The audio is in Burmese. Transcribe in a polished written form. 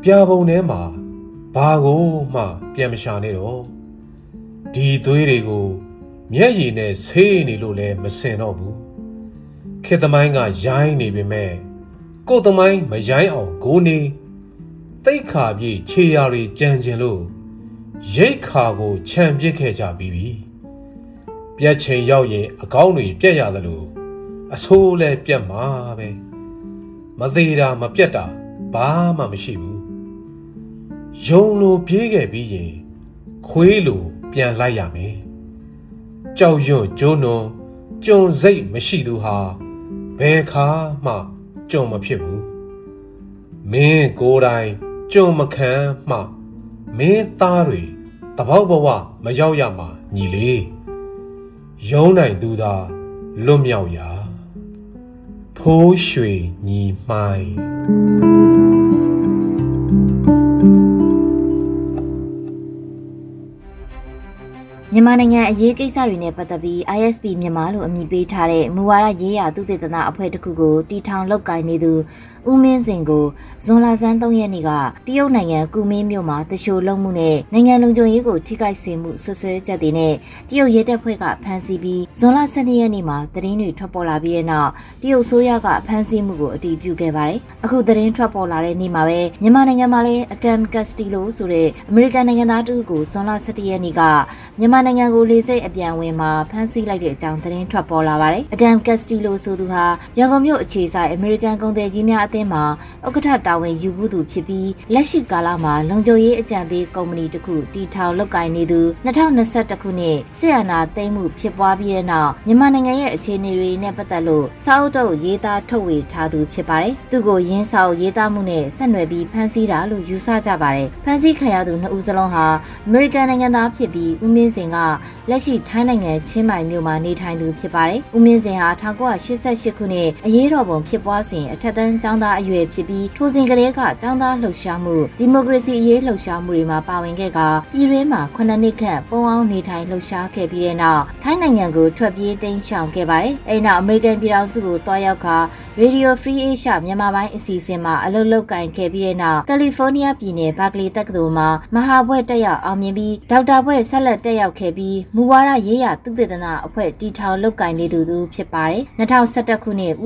ပြပုံထဲမှာဘာကိုမှပြန်မရှာနဲ့တော့ဒီသွေးတွေကိုမျက်ရည်နဲ့ဆေးနေလို့လည်းမစင်တော့ဘူးခေတ်သမိုင်းကရိုင်းနေပေမဲ့ကိုယ်သမိုင်းမရိုင်းအောင်ကိုနေသိက္ခာပြည့်ခြေရာတွေကြံကျင်လို့ရိတ်ခါကိုခြံပစ်ခဲ့ကြပြီးပြီပြက်ချိန်ရောက်ရင်အကောင်းတွေပြက်ရသလိုအဆိုးလည်းပြက်မှာပဲမသေးတာမပြက်တာဘာမှမရှိဘူးယုံလိုပြေးခဲ့ပြီးရင်ခွေးလိုပြန်လိုက်ရမယ်ကြောက်ရွံ့ကျိုးနွံကြုံစိတ်မရှိသူဟာဘယ်ခါမှကြုံမဖြစ်ဘူးမင်းကိုယ်တိုင်ကြုံမခံမှမင်းသားတွေတပေါက်ဘဝမရောက်ရမှာညီလေးယုံနိုင်သူသာလွတ်မြောက်ရာဖိုးရွှေညီမှိုင်းမြန်မာနိုင်ငံအရေးကိစ္စတွေနဲ့ပတ်သက်ပြီး ISP မြန်မာလို့အမည်ပေးထားတဲ့မူဝါဒရေးရာသုတေသနအဖွဲ့တစ်ခုကိုတီထောင်လုပ်ကိုင်နေသူဦးမင်းစင်ကိုဇွန်လဆန်း3ရက်နေ့ကတရုတ်နိုင်ငံကူမင်းမြို့မှာတရှိုလုံးမှုနဲ့နိုင်ငံလုံခြုံရေးကိုထိခိုက်စေမှုဆွဆွဲချက်တွေနဲ့တရုတ်ရဲတပ်ဖွဲ့ကဖမ်းဆီးပြီးဇွန်လ12ရက်နေ့မှာသတင်းတွေထွက်ပေါ်လာပြီးတဲ့နောက်တရုတ်ဆိုးရကဖမ်းဆီးမှုကိုအတည်ပြုခဲ့ပါတယ်။အခုသတင်းထွက်ပေါ်လာတဲ့နေ့မှာပဲမြန်မာနိုင်ငံမှာလည်းအတမ်ကက်စတီလိုဆိုတဲ့အမေရိကန်နိုင်ငံသားတူကိုဇွန်လ17ရက်နေ့ကမြန်မာနိုင်ငံကိုလေဆိပ်အပြန်ဝင်မှာဖမ်းဆီးလိုက်တဲ့အကြောင်းသတင်းထွက်ပေါ်လာပါတယ်။အတမ်ကက်စတီလိုဆိုသူဟာရန်ကုန်မြို့အခြေစိုက်အမေရိကန်ကုန်သည်ကြီးများအသင်းမှာဥက္ကဋ္ဌတာဝန်ယူမှုသူဖြစ်ပြီးလက်ရှိကာလမှာလုံခြုံရေးအကြံပေးကုမ္ပဏီတစ်ခုတီထောင်လုပ်ကိုင်နေသူ2021ခုနှစ်စစ်အာဏာသိမ်းမှုဖြစ်ပွားပြီးတဲ့နောက်မြန်မာနိုင်ငံရဲ့အခြေအနေတွေနဲ့ပတ်သက်လို့စာအုပ်တုပ်ရေးသားထုတ်ဝေထားသူဖြစ်ပါတယ်။သူ့ကိုရင်းစာအုပ်ရေးသားမှုနဲ့ဆက်နွယ်ပြီးဖမ်းဆီးတာလို့ယူဆကြပါတယ်။ဖမ်းဆီးခံရသူ2ဦးစလုံးဟာအမေရိကန်နိုင်ငံသားဖြစ်ပြီးဦးမင်းစင်ကလက်ရှိထိုင်းနိုင်ငံချင်းမိုင်မြို့မှာနေထိုင်သူဖြစ်ပါတယ်။ဦးမင်းစင်ဟာ1988ခုနှစ်အရေးတော်ပုံဖြစ်ပွားစဉ်အထက်တန်းကျောင်းသားအရွယ်ဖြစ်ပြီးထိုစဉ်ကလေးကကျောင်းသားလှုပ်ရှားမှုဒီမိုကရေစီအရေးလှုပ်ရှားမှုတွေမှာပါဝင်ခဲ့ကပြည်တွင်းမှာ9နှစ်ခန့်ပုံအောင်နေထိုင်လှုပ်ရှားခဲ့ပြီးတဲ့နောက်ထိုင်းနိုင်ငံကိုထွက်ပြေးတိမ်းရှောင်ခဲ့ပါတယ်။အဲဒီနောက်အမေရိကန်ပြည်ထောင်စုကိုတွားရောက်က Radio Free Asia မြန်မာပိုင်းအစီအစဉ်မှာအလုပ်လုပ်ကိုင်ခဲ့ပြီးတဲ့နောက်ကယ်လီဖိုးနီးယားပြည်နယ်ဘာကလီတက္ကသိုလ်မှာမဟာဘွဲ့တက်ရောက်အောင်မြင်ပြီးဒေါက်တာဘွဲ့ဆက်လက်တက်ရောက်ခဲ့ပြီးမူဝါဒရေးရာသုတေသနအဖွဲ့တီထောင်လုပ်ကိုင်နေသူဖြစ်ပါတယ်။2011ခုနှစ်